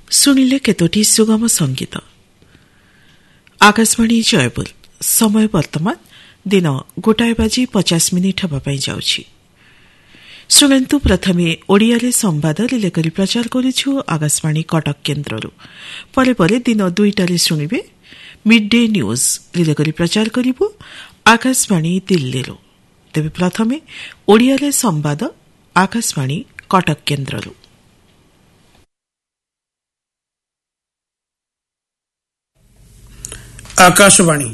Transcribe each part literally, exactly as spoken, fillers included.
ଶୁଣିଲେ କେତୋଟି ସୁଗମ ସଙ୍ଗୀତ। ଆକାଶବାଣୀ ଜୟପୁର। ସମୟ ବର୍ତ୍ତମାନ ଦିନ ଗୋଟାଏ ବାଜି ପଚାଶ ମିନିଟ୍ ହେବା ପାଇଁ ଯାଉଛି। ଶୁଣନ୍ତୁ ପ୍ରଥମେ ଓଡ଼ିଆରେ ସମ୍ବାଦ ରିଲେ କରି ପ୍ରଚାର କରୁଛୁ ଆକାଶବାଣୀ କଟକ କେନ୍ଦ୍ରରୁ। ପରେ ପରେ ଦିନ ଦୁଇଟାରେ ଶୁଣିବେ ମିଡ୍ ଡେ ନ୍ୟୁଜ୍ ରିଲେ କରି ପ୍ରଚାର କରିବୁ ଆକାଶବାଣୀ ଦିଲ୍ଲୀରୁ। ତେବେ ପ୍ରଥମେ ଓଡ଼ିଆରେ ସମ୍ବାଦ ଆକାଶବାଣୀ କଟକ କେନ୍ଦ୍ରରୁ। आकाशवाणी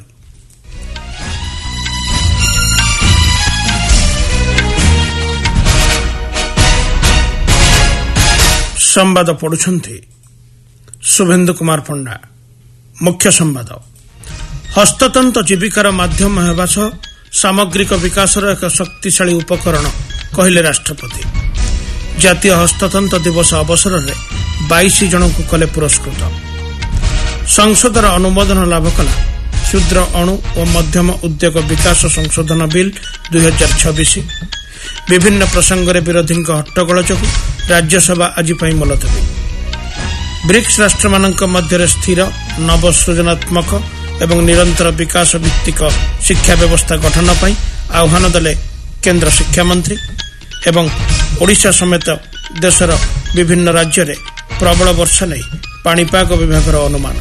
संवाद पढ़ुछंती शुभेन्दु कुमार पंडा। मुख्य संवाद हस्ततंत्र जीविकार माध्यम हेबा सह सामग्रिक विकासर एक शक्तिशाली उपकरण कहले राष्ट्रपति। जातीय हस्ततंत्र दिवस अवसर में बाईस जन को कले पुरस्कृत। संसदर अनुमोदन लाभ कला क्षुद्र अणु और मध्यम उद्योग विकास संशोधन बिल दुई हजार छब्बीस। विभिन्न प्रसंग में विरोधी हट्टगोल जो राज्यसभा आज मुलतवी। ब्रिक्स राष्ट्र मानक मध्य स्थिर नवसृजनात्मक एवं निरंतर विकास भित्तिक शिक्षा व्यवस्था गठन पर आह्वान देले केंद्र शिक्षा मंत्री। एवं ओडिशा समेत देशर विभिन्न राज्य में प्रबल वर्षा नहीं पाणीपाग विभाग अनुमान।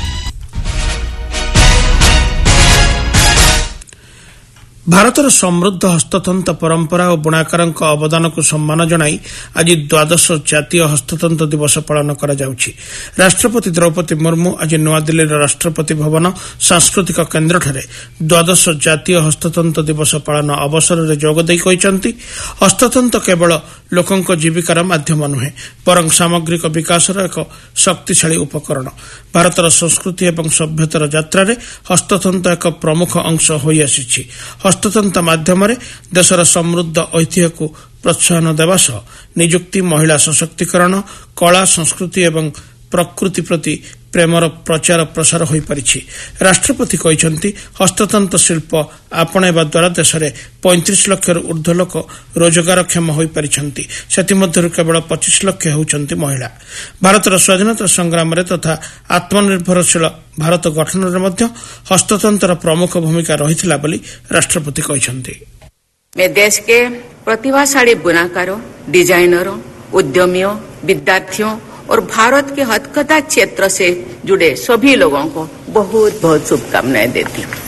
भारतर समृद्ध हस्ततंत्र परंपरा और बुणाकार अवदान को सम्मान जनाई आज द्वादश जातीय हस्ततंत्र दिवस पालन करा जाउछि। राष्ट्रपति द्रौपदी मुर्मू आज नयादिल्ली राष्ट्रपति भवन सांस्कृतिक केन्द्र ठारे द्वादश जातीय हस्ततंत्र दिवस पालन अवसर में जोगदे कहिसंति हस्ततंत्र केवल लोकंक जीविकार माध्यम नुहे बरं सामग्रिक विकासर एक शक्तिशाली उपकरण। भारतर संस्कृति एवं सभ्यतार यात्रा रे हस्ततंत्र एक प्रमुख अंश होई आसिछि। हस्ततंत्र माध्यम देशर समृद्ध ऐतिह्य को प्रोत्साहन देवा सह निजुक्ति महिला सशक्तिकरण कला संस्कृति एवं प्रकृति प्रति प्रेमर प्रचार प्रसार हो पारिछि। राष्ट्रपति कहते हस्ततंत्र शिल्प आपणेबा द्वारा देश में पैंतीस लाख ऊर्ध्व लोक रोजगारक्षम हो पारिछंती। सेतिमध्यरु केवल पच्चीस लाख होउछंती महिला। भारतर स्वाधीनता संग्राम रे तथा आत्मनिर्भरशील भारत गठन रे मध्य हस्ततंत्र प्रमुख भूमिका रहिथिला बोली राष्ट्रपति कहछंती। मैं देश के प्रतिभाशाली बुनाकारों, डिजाइनरों, उद्यमियों, विद्यार्थियों और भारत के हथकथा क्षेत्र से जुड़े सभी लोगों को बहुत बहुत शुभकामनाएं देती हूँ।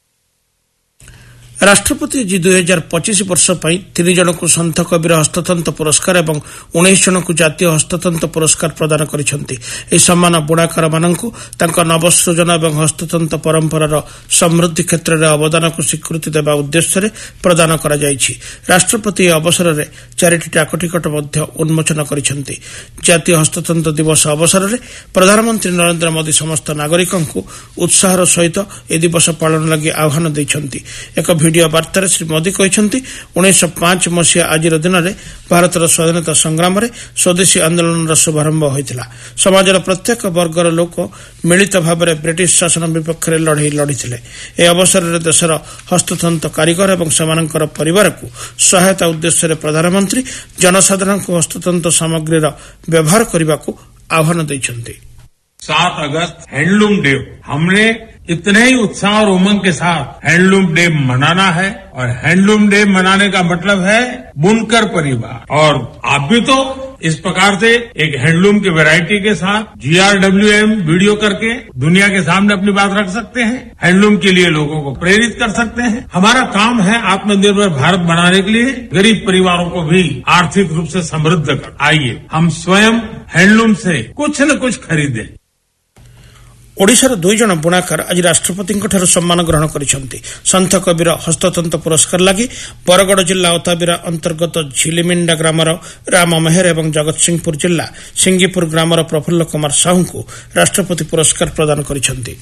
राष्ट्रपति जी दुई हजार पच्चीस वर्ष तीन जन को सन्थ कबीर हस्ततंत्र पुरस्कार और उन्नीस जन को जातीय हस्ततंत्र पुरस्कार प्रदान करिसेंति। एही सम्मान बुणाकार माननकु तांका नवसृजन और हस्ततंत्र परंपरार समृद्धि क्षेत्र में अवदान को स्वीकृति देवा उद्देश्य रे प्रदान करा जायछि। राष्ट्रपति अवसर में चारिटी डाकटिकट मध्य उन्मोचन करिसेंति। जातीय हस्ततंत्र दिवस अवसर में प्रधानमंत्री नरेंद्र मोदी समस्त नागरिकों को उत्साहर सहित ए दिवस पालन लगी आह्वान दैछंति। एक भिडियो वार्ता श्री मोदी कहते उन्नीस पांच मसीहा आज दिन में भारतर स्वाधीनता संग्राम में स्वदेशी आंदोलन शुभारंभ होता। समाजर प्रत्येक वर्गर लोक मिलित भाव में ब्रिटिश शासन विपक्ष में लड़े लड़ी। यह अवसर में देशर हस्ततंत्र कारीगर और सेमानंकर परिवार को सहायता उद्देश्य प्रधानमंत्री जनसाधारण को हस्ततंत्र सामग्री व्यवहार करने को आह्वान दैछंती। सात अगस्त हैंडलूम डे हमने इतने ही उत्साह और उमंग के साथ हैंडलूम डे मनाना है और हैंडलूम डे मनाने का मतलब है बुनकर परिवार। और आप भी तो इस प्रकार से एक हैंडलूम की वैरायटी के साथ जी आर डब्ल्यू एम वीडियो करके दुनिया के सामने अपनी बात रख सकते हैं। हैंडलूम के लिए लोगों को प्रेरित कर सकते हैं। हमारा काम है आत्मनिर्भर भारत बनाने के लिए गरीब परिवारों को भी आर्थिक रूप से समृद्ध कर। आइए हम स्वयं हैंडलूम से कुछ न कुछ खरीदें। ओडिशार दुई जन बुणाकार आज राष्ट्रपति सम्मान ग्रहण करिसेंति। सन्थ कबीर हस्ततंत्र पुरस्कार लगी बरगड़ जिला ओताबिरा अंतर्गत झिलिमिंडा ग्रामर राम मेहर और जगतसिंहपुर जिला सिंगीपुर ग्रामर प्रफुल्ल कुमार साहू को राष्ट्रपति पुरस्कार प्रदान करिसेंति।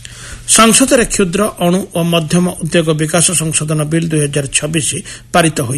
संसद में क्षुद्र अणु और मध्यम उद्योग विकास संशोधन बिल दुई हजार छब्बीस पारित हो